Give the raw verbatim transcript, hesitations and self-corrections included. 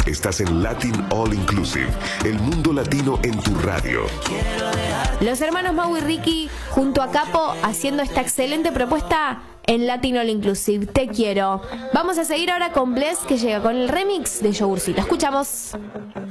Estás en Latin All Inclusive, el mundo latino en tu radio. Los hermanos Mau y Ricky junto a Capo haciendo esta excelente propuesta en Latin All Inclusive. Te quiero. Vamos a seguir ahora con Bless, que llega con el remix de Yogurcito. Escuchamos.